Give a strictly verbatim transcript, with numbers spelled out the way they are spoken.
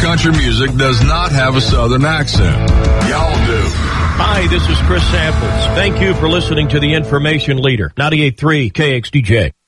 country music does not have a Southern accent. Y'all do. Hi, this is Chris Samples. Thank you for listening to the Information Leader, ninety-eight point three K X D J.